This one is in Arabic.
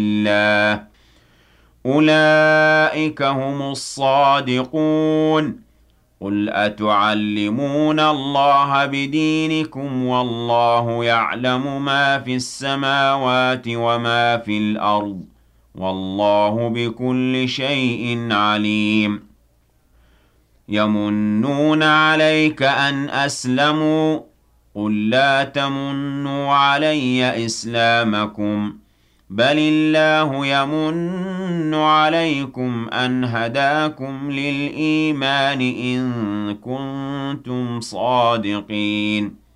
الله أولئك هم الصادقون قل أتعلمون الله بدينكم والله يعلم ما في السماوات وما في الأرض والله بكل شيء عليم يمنون عليك أن أسلموا قل لا تمنوا علي إسلامكم بل الله يمن عليكم أن هداكم للإيمان إن كنتم صادقين